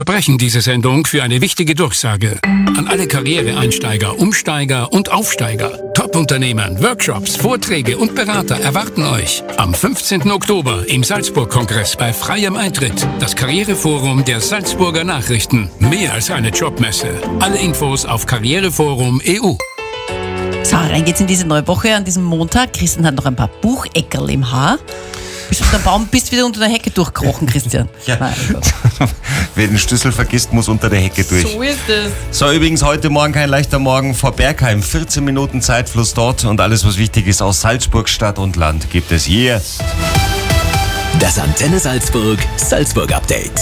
unterbrechen diese Sendung für eine wichtige Durchsage. An alle Karriereeinsteiger, Umsteiger und Aufsteiger. Top-Unternehmen, Workshops, Vorträge und Berater erwarten euch am 15. Oktober im Salzburg-Kongress bei freiem Eintritt. Das Karriereforum der Salzburger Nachrichten. Mehr als eine Jobmesse. Alle Infos auf Karriereforum.eu. So, rein geht's in diese neue Woche. An diesem Montag. Christian hat noch ein paar Bucheckerl im Haar. Bist unter dem Baum, bist wieder unter der Hecke durchgekrochen, Christian. Ja. Wer den Schlüssel vergisst, muss unter der Hecke durch. So ist es. So, übrigens heute Morgen kein leichter Morgen vor Bergheim. 14 Minuten Zeitfluss dort und alles, was wichtig ist aus Salzburg, Stadt und Land, gibt es jetzt. Das Antenne Salzburg Update.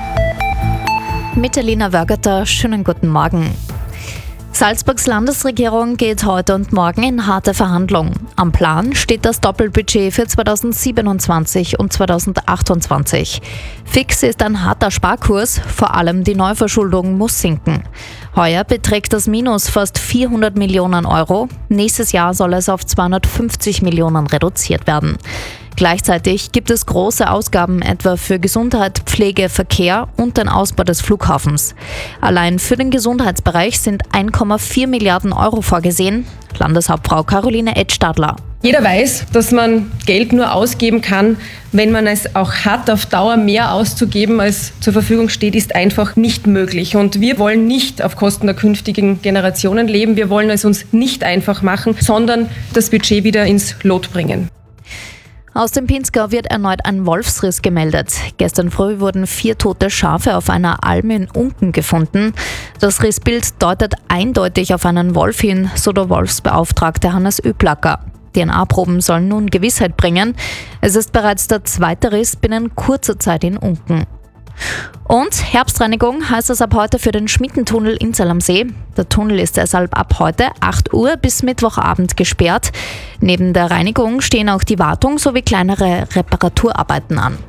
Mit Elina Wörgerter, schönen guten Morgen. Salzburgs Landesregierung geht heute und morgen in harte Verhandlungen. Am Plan steht das Doppelbudget für 2027 und 2028. Fix ist ein harter Sparkurs, vor allem die Neuverschuldung muss sinken. Heuer beträgt das Minus fast 400 Millionen Euro. Nächstes Jahr soll es auf 250 Millionen reduziert werden. Gleichzeitig gibt es große Ausgaben etwa für Gesundheit, Pflege, Verkehr und den Ausbau des Flughafens. Allein für den Gesundheitsbereich sind 1,4 Milliarden Euro vorgesehen. Landeshauptfrau Caroline Edstadler. Jeder weiß, dass man Geld nur ausgeben kann, wenn man es auch hat. Auf Dauer mehr auszugeben, als zur Verfügung steht, ist einfach nicht möglich. Und wir wollen nicht auf Kosten der künftigen Generationen leben. Wir wollen es uns nicht einfach machen, sondern das Budget wieder ins Lot bringen. Aus dem Pinzgau wird erneut ein Wolfsriss gemeldet. Gestern früh wurden 4 tote Schafe auf einer Alm in Unken gefunden. Das Rissbild deutet eindeutig auf einen Wolf hin, so der Wolfsbeauftragte Hannes Üplacker. DNA-Proben sollen nun Gewissheit bringen. Es ist bereits der zweite Riss binnen kurzer Zeit in Unken. Und Herbstreinigung heißt es ab heute für den Schmittentunnel in Zell am See. Der Tunnel ist deshalb ab heute 8 Uhr bis Mittwochabend gesperrt. Neben der Reinigung stehen auch die Wartung sowie kleinere Reparaturarbeiten an.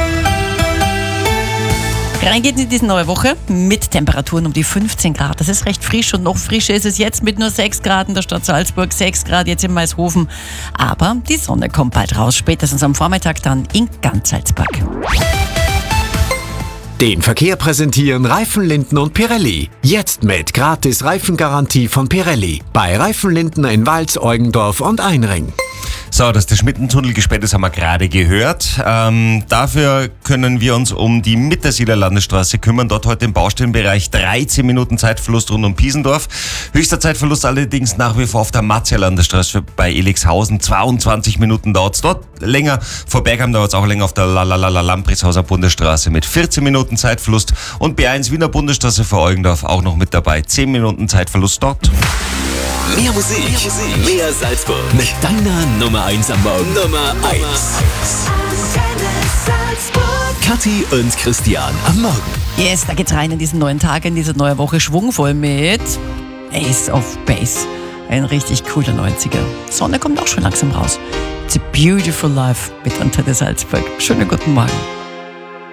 Rein geht in diese neue Woche mit Temperaturen um die 15 Grad. Das ist recht frisch und noch frischer ist es jetzt mit nur 6 Grad in der Stadt Salzburg, 6 Grad jetzt in Maishofen. Aber die Sonne kommt bald raus, spätestens am Vormittag dann in ganz Salzburg. Den Verkehr präsentieren Reifenlinden und Pirelli. Jetzt mit gratis Reifengarantie von Pirelli. Bei Reifenlinden in Wals, Eugendorf und Einring. So, dass der Schmittentunnel gesperrt ist, haben wir gerade gehört. Dafür können wir uns um die Mittersieler Landesstraße kümmern. Dort heute im Baustellenbereich 13 Minuten Zeitverlust rund um Piesendorf. Höchster Zeitverlust allerdings nach wie vor auf der Marzia Landesstraße bei Elixhausen. 22 Minuten dauert es dort. Länger. Vor Bergheim dauert es auch länger auf der Lamprishauser Bundesstraße mit 14 Minuten Zeitverlust. Und B1 Wiener Bundesstraße vor Eugendorf auch noch mit dabei. 10 Minuten Zeitverlust dort. Mehr Musik, mehr Salzburg. Mit deiner Nummer 1 am Morgen. Nummer 1. Kathi und Christian am Morgen. Yes, da geht's rein in diesen neuen Tag, in diese neue Woche schwungvoll mit Ace of Base. Ein richtig cooler 90er. Sonne kommt auch schon langsam raus. It's a beautiful life mit Antenne Salzburg. Schönen guten Morgen.